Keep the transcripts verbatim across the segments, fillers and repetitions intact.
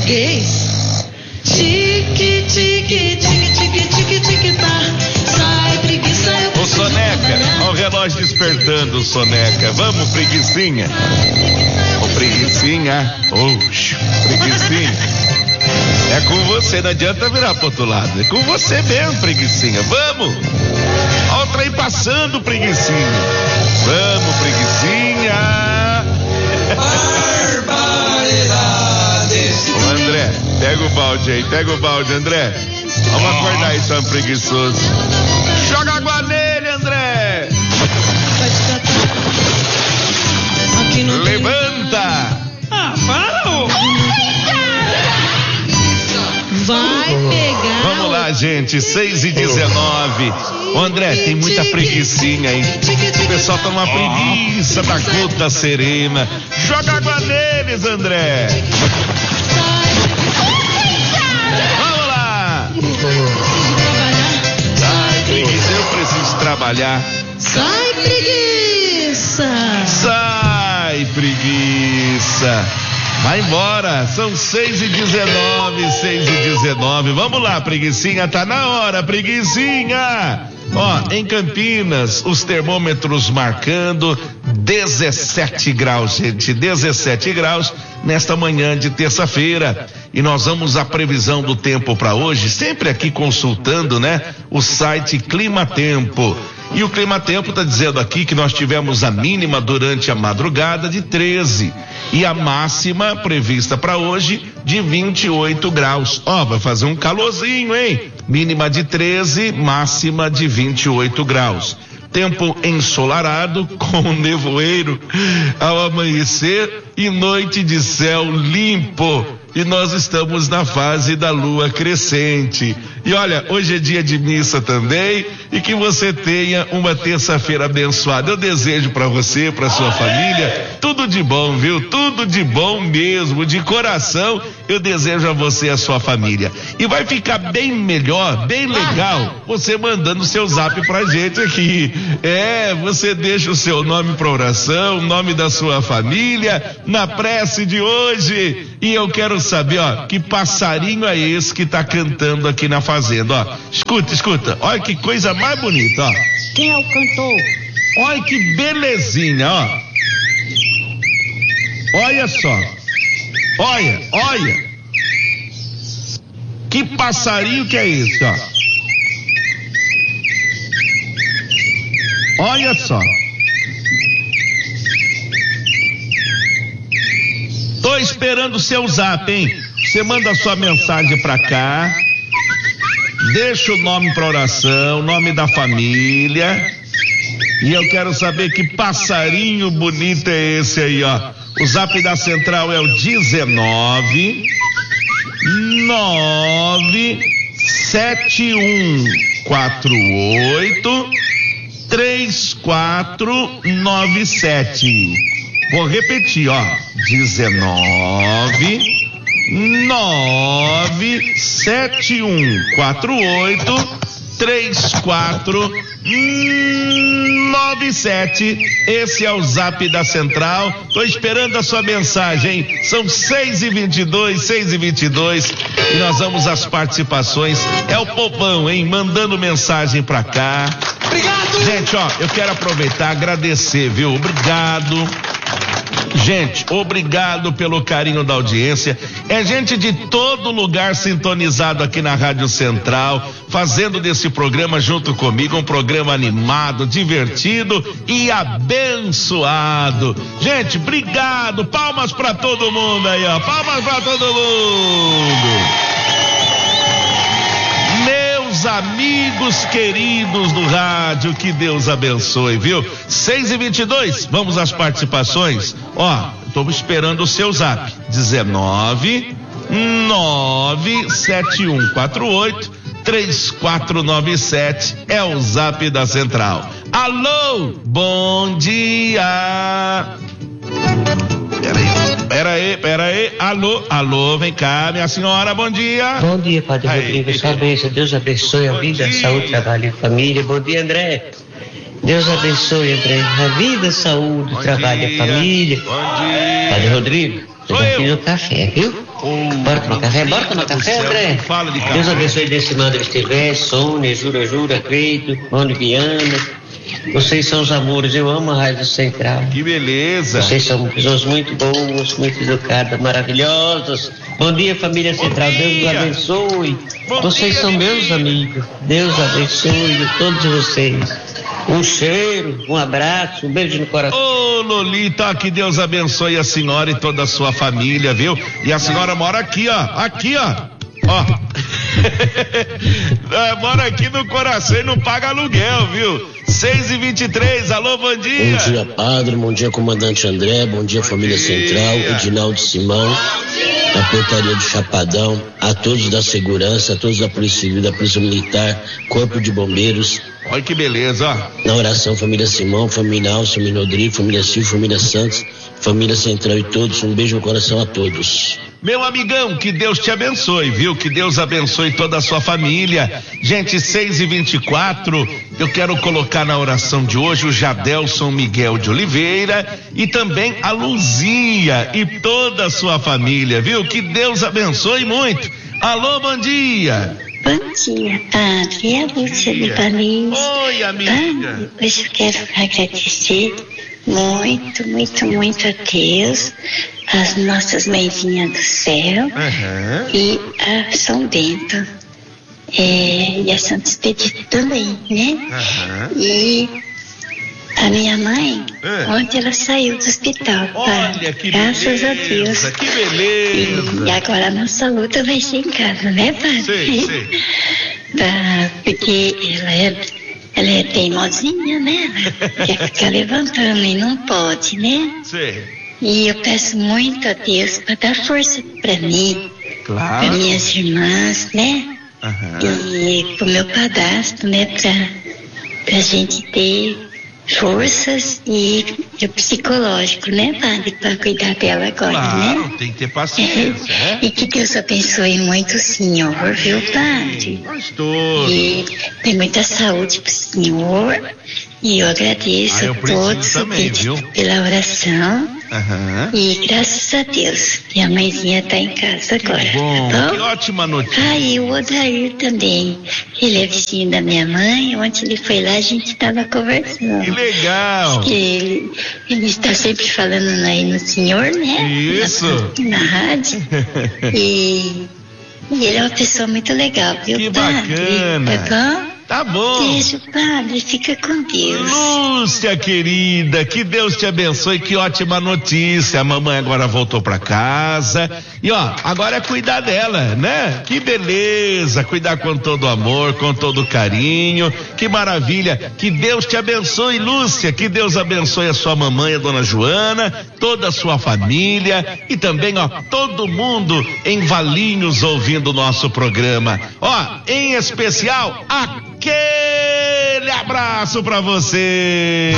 Cheguei. Tique, tique, tique, tique, tique, tique, tá. Sai, preguiça, eu Ô Soneca, ó o relógio despertando, Soneca. Vamos, preguicinha. Ô preguicinha. Oxe, preguicinha. É com você, não adianta virar pro outro lado. É com você mesmo, preguicinha. Vamos. Ó o trem passando, preguicinha. Vamos, preguicinha. Barbaridades. Ô André, pega o balde aí, pega o balde, André. Vamos acordar aí, tão preguiçoso. Joga água nele, André. Levanta. Ah, para, ô. Vai pegar. Vamos lá, gente, seis e dezenove. Ô André, tem muita preguicinha aí. O pessoal tá numa preguiça da gota serena. Joga água neles, André. Vamos lá. Sai, preguiça, eu preciso trabalhar. Sai, preguiça. Sai, preguiça. Vai embora, são seis e dezenove, seis e dezenove. Vamos lá, preguicinha, tá na hora, preguicinha. Ó, em Campinas, os termômetros marcando dezessete graus, gente, dezessete graus nesta manhã de terça-feira. E nós vamos à previsão do tempo para hoje, sempre aqui consultando, né, o site Clima Tempo. E o Clima Tempo está dizendo aqui que nós tivemos a mínima durante a madrugada de treze e a máxima prevista para hoje de vinte e oito graus. Ó, vai fazer um calorzinho, hein? Mínima de treze, máxima de vinte e oito graus. Tempo ensolarado com nevoeiro ao amanhecer e noite de céu limpo. E nós estamos na fase da lua crescente. E olha, hoje é dia de missa também, e que você tenha uma terça-feira abençoada. Eu desejo para você, para sua família, tudo de bom, viu? Tudo de bom mesmo, de coração. Eu desejo a você e a sua família. E vai ficar bem melhor, bem legal, você mandando o seu zap pra gente aqui. É, você deixa o seu nome pra oração, o nome da sua família, na prece de hoje. E eu quero saber, ó, que passarinho é esse que tá cantando aqui na fazenda, ó. Escuta, escuta, olha que coisa mais bonita, ó. Quem é o cantor? Olha que belezinha, ó. Olha só. Olha, olha. Que passarinho que é esse, ó. Olha só. Tô esperando o seu zap, hein? Você manda a sua mensagem pra cá. Deixa o nome pra oração, nome da família. E eu quero saber que passarinho bonito é esse aí, ó. O zap da central é o dezenove nove sete um quatro oito três quatro nove sete. Vou repetir, ó. dezenove nove sete um quatro oito três quatro nove sete. Esse é o zap da central. Tô esperando a sua mensagem, hein? São seis e vinte e dois, seis e vinte e dois, e nós vamos às participações. É o povão, hein? Mandando mensagem pra cá. Obrigado! Gente, ó, eu quero aproveitar, agradecer, viu? Obrigado. Gente, obrigado pelo carinho da audiência. É gente de todo lugar sintonizado aqui na Rádio Central, fazendo desse programa junto comigo um programa animado, divertido e abençoado. Gente, obrigado. Palmas pra todo mundo aí, ó. Palmas pra todo mundo. Meus amigos queridos do rádio, que Deus abençoe, viu? seis e vinte e dois, vamos às participações. Ó, estou esperando o seu zap. dezenove nove sete um quatro oito três quatro nove sete é o zap da central. Alô, bom dia. Peraí, peraí, peraí. Alô, alô, vem cá, minha senhora, bom dia. Bom dia, Padre aí, Rodrigo, sua bênção, Deus abençoe a vida, a saúde, trabalho e família. Bom dia, André. Deus abençoe, André, a vida, a saúde, o trabalho e a família. Bom dia. Padre Rodrigo, Eu já fiz o café, viu? Oh, bora tomar café? Bora tomar café, André? Não fala de café. Deus abençoe desse mando estiver, Sônia, Jura Jura, Creito, Rony Viana. Vocês são os amores, eu amo a Rádio Central. Que beleza. Vocês são pessoas muito boas, muito educadas, maravilhosas. Bom dia, família Central. Deus os abençoe. Bom vocês dia, são meus dia. amigos. Deus abençoe todos vocês. Um cheiro, um abraço, um beijo no coração. Ô, Lolita, que Deus abençoe a senhora e toda a sua família, viu? E a senhora mora aqui, ó. Aqui, ó. Ó. Mora aqui no coração e não paga aluguel, viu? seis e vinte e três, alô, bom dia. Bom dia, padre, bom dia, comandante André, bom dia, bom família dia. Central, Edinaldo Simão, da portaria do Chapadão, a todos da segurança, a todos da Polícia Civil, da Polícia Militar, Corpo de Bombeiros. Olha que beleza, ó. Na oração, família Simão, família Alcio, família Rodrigo, família Silvio, família Santos, família Central e todos, um beijo no coração a todos. Meu amigão, que Deus te abençoe, viu? Que Deus abençoe toda a sua família. Gente, seis e vinte e quatro, eu quero colocar na oração de hoje o Jadelson Miguel de Oliveira e também a Luzia e toda a sua família, viu? Que Deus abençoe muito. Alô, bom dia. Bom dia, padre. É a Lúcia de Paris. Oi, amiga. Padre, hoje eu quero agradecer muito, muito, muito a Deus, as nossas mãezinhas do céu Uhum. e a São Bento é, e a Santa Expedita também, né? Uhum. E a minha mãe, É. ontem ela saiu do hospital, Olha, padre. que Graças beleza, a Deus. que beleza. E, e agora a nossa luta vai ser em casa, né, padre? Sei, sei. Tá, porque ela é, ela é teimosinha, né? Ela quer ficar levantando e não pode, né? Sei. E eu peço muito a Deus para dar força para mim, para Claro. minhas irmãs, né? Uhum. E pro meu padrasto, né? Pra, pra gente ter forças e, e o psicológico, né, padre? Pra cuidar dela agora, Claro, né? tem que ter paciência, né? E que Deus abençoe muito o senhor, viu, padre? Nós todos. E tem muita saúde pro senhor. E eu agradeço Ah, eu a preciso todos também, pedi- viu? pela oração. Aham. E graças a Deus, minha mãezinha tá em casa agora. Bom, tá que bom? ótima notícia. Ah, e o Odair também. Ele é vizinho da minha mãe. Ontem ele foi lá, a gente tava conversando. Que legal. Que ele, ele está sempre falando aí no senhor, né? Isso. Na, na rádio. E, e ele é uma pessoa muito legal, viu, Que padre? bacana. Tá bom? Tá bom. Beijo, padre. Fica com Deus. Lúcia, querida, que Deus te abençoe, que ótima notícia. A mamãe agora voltou pra casa. E ó, agora é cuidar dela, né? Que beleza, cuidar com todo amor, com todo carinho. Que maravilha. Que Deus te abençoe, Lúcia. Que Deus abençoe a sua mamãe, a dona Joana, toda a sua família e também, ó, todo mundo em Valinhos ouvindo o nosso programa. Ó, em especial, a aquele abraço pra você.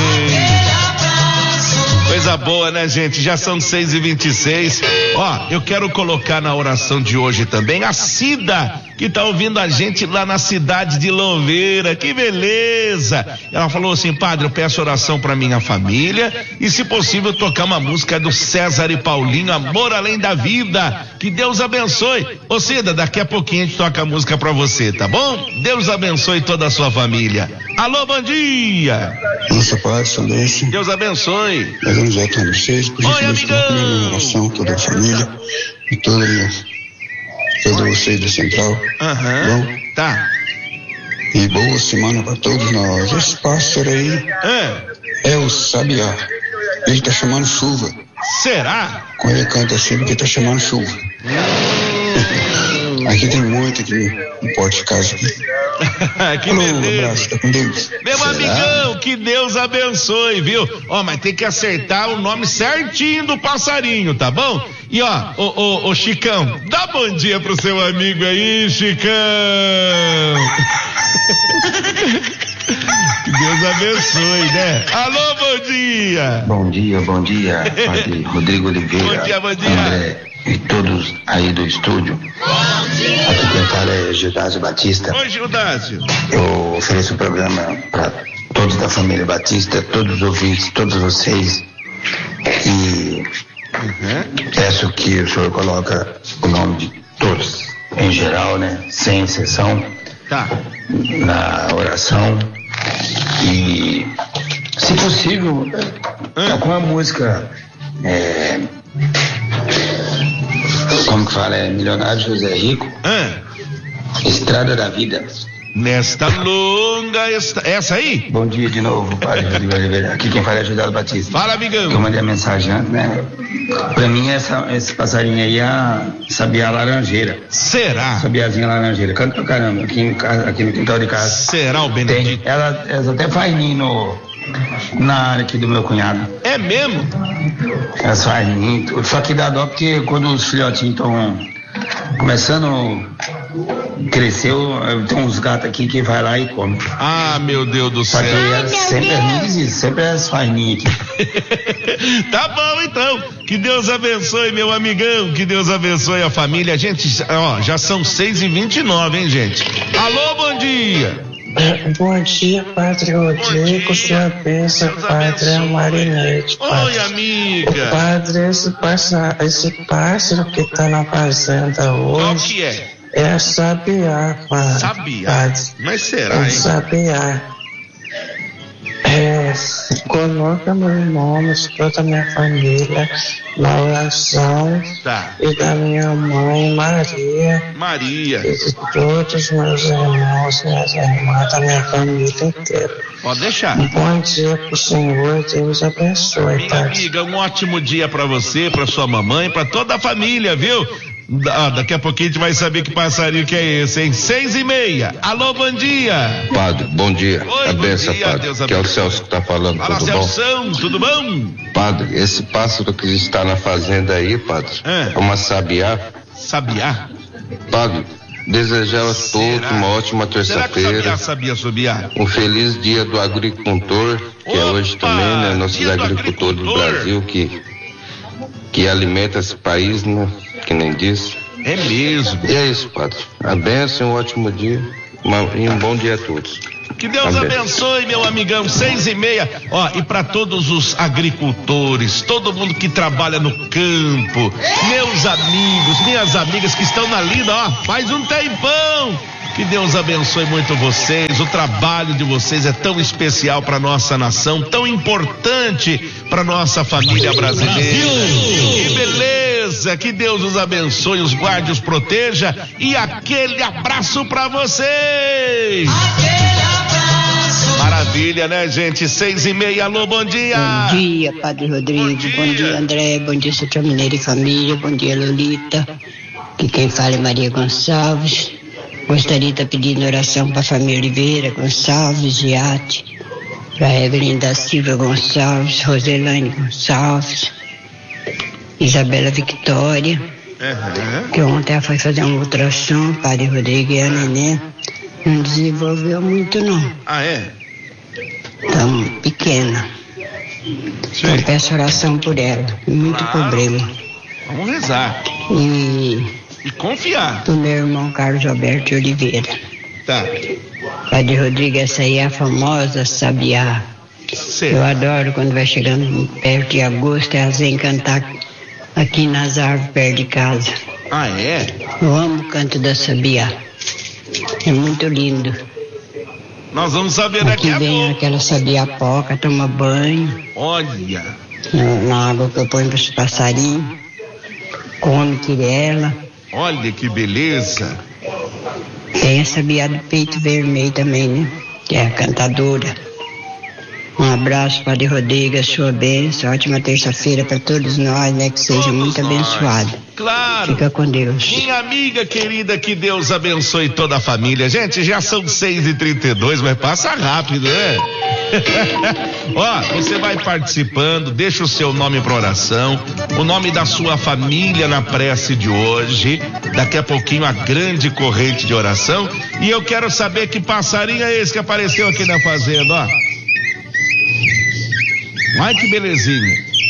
Coisa boa, né, gente? Já são seis e vinte e seis. Ó, eu quero colocar na oração de hoje também a Cida, que tá ouvindo a gente lá na cidade de Louveira. Que beleza! Ela falou assim: padre, eu peço oração pra minha família e, se possível, tocar uma música do César e Paulinho, Amor Além da Vida. Que Deus abençoe. Ô, Cida, daqui a pouquinho a gente toca a música pra você, tá bom? Deus abençoe toda a sua família. Alô, bom dia! Nossa Paz, Salete. Deus abençoe. Nós vamos voltar vocês, por Oi, gentileza, amigão. com a minha oração, toda a família e toda minha, todos vocês da Central. Aham. Bom, Tá. e boa semana para todos nós. Esse pássaro aí É. é o Sabiá. Ele tá chamando chuva. Será? Quando ele canta assim, porque tá chamando chuva. Aqui tem muito aqui no porte de casa aqui. Que Alô, beleza. abraço, tá com Deus. Meu Será? amigão, que Deus abençoe, viu? Ó, mas tem que acertar o nome certinho do passarinho, tá bom? E ó, ô, ô, ô Chicão, dá bom dia pro seu amigo aí, Chicão. Que Deus abençoe, né? Alô, bom dia. Bom dia, bom dia, Padre Rodrigo Oliveira. Bom dia, bom dia. André e todos aí do estúdio. Aqui quem fala é Gildásio Batista. Oi, Gildásio. Eu ofereço o programa para todos da família Batista, todos os ouvintes, todos vocês. E Uhum. Peço que o senhor coloca o nome de todos, em geral, né? Sem exceção. Tá. Na oração. E, se possível, hum. com a música. É, como que fala? É Milionário José Rico. Hum. Estrada da Vida. Nesta longa esta... Essa aí? Bom dia de novo, padre Rodrigo Oliveira. Aqui quem fala é José Batista. Fala, amigão. Eu mandei a mensagem antes, né? Pra mim, essa, esse passarinho aí é a Sabiá Laranjeira. Será? Sabiazinha Laranjeira. Canta pra caramba, aqui, em casa, aqui no quintal de casa. Será o Benedito? Tem, ela, ela até faz ninho no, na área aqui do meu cunhado. É mesmo? Ela faz ninho. Só que dá dó porque quando os filhotinhos estão começando cresceu, tem uns gatos aqui que vai lá e come. Ah, meu Deus do céu. Só que Ai, sempre as minhas existem, sempre as farinhas aqui. Tá bom, então. Que Deus abençoe, meu amigão. Que Deus abençoe a família. Gente, ó, já são seis e vinte e nove, hein, gente? Alô, bom dia. Bom dia, Padre Rodrigo, sua bênção, Padre Marinete. Oi, amiga. Padre, esse pássaro, esse pássaro que tá na fazenda hoje. Qual que é? É Sabiá, Padre. Sabiá? Padre. Mas será, é hein? Sabiá. É, coloca meu nome, toda a minha família na oração. Tá. E da minha mãe Maria. Maria. E de todos meus irmãos, minhas irmãs, da minha família inteira. Pode deixar. Bom dia pro Senhor, Deus abençoe. Minha Padre. amiga, um ótimo dia pra você, pra sua mamãe, pra toda a família, viu? Ah, daqui a pouquinho a gente vai saber que passarinho que é esse, hein? Seis e meia. Alô, bom dia. Padre, bom dia. Oi, a bom benção, dia, Padre. Deus Que é o Celso que tá falando. Fala, tudo bom? Celção, tudo bom? Padre, esse pássaro que está na fazenda aí, Padre, é, é uma sabiá. Sabiá? Padre, desejar a todos uma ótima terça-feira. Será que sabia, sabia? Um feliz dia do agricultor, que Opa, é hoje também, né? Nossos agricultores do, do Brasil que, que alimenta esse país, né? Que nem disse. É mesmo. E é isso, Padre. A bênção, um ótimo dia uma, e um bom dia a todos. Que Deus Amém. Abençoe, meu amigão. Seis e meia. Ó, e para todos os agricultores, todo mundo que trabalha no campo, meus amigos, minhas amigas que estão na lida, ó, faz um tempão. Que Deus abençoe muito vocês. O trabalho de vocês é tão especial para nossa nação, tão importante para nossa família brasileira. Que beleza! Que Deus os abençoe, os guarde, os proteja. E aquele abraço para vocês. Aquele abraço. Maravilha, né, gente? Seis e meia. Alô, bom dia. Bom dia, Padre Rodrigo. Bom dia, bom dia André. Bom dia, Santa Mineira e família. Bom dia, Lolita. Que quem fala é Maria Gonçalves. Gostaria de estar pedindo oração para a família Oliveira Gonçalves, Giatti, para Evelyn da Silva Gonçalves, Roselane Gonçalves, Isabela Victória, uhum. que ontem ela foi fazer um ultrassom, Padre Rodrigo e a neném, não desenvolveu muito não. Ah, é? Tão pequena. Sim. Eu peço oração por ela, muito claro. Problema. Vamos rezar. E... E confiar. Do meu irmão Carlos Alberto Oliveira. Tá. Padre Rodrigo, essa aí é a famosa Sabiá. Sim. Eu adoro quando vai chegando perto de agosto, elas vêm cantar aqui nas árvores perto de casa. Ah, é? Eu amo o canto da Sabiá. É muito lindo. Nós vamos saber daqui a pouco. Aqui vem aquela Sabiá poca, toma banho. Olha. Na, na água que eu ponho para os passarinhos. Come quirela. Olha que beleza. Tem a Sabiá do peito vermelho também, né? Que é a cantadora. Um abraço, Padre Rodrigo, a sua bênção. Ótima terça-feira para todos nós, né? Que seja todos muito abençoado. Claro. Fica com Deus. Minha amiga querida, que Deus abençoe toda a família. Gente, já são seis e trinta e dois, mas passa rápido, né? Ó, você vai participando, deixa o seu nome para oração, o nome da sua família na prece de hoje. Daqui a pouquinho a grande corrente de oração. E eu quero saber que passarinho é esse que apareceu aqui na fazenda, ó. Ai, que belezinha.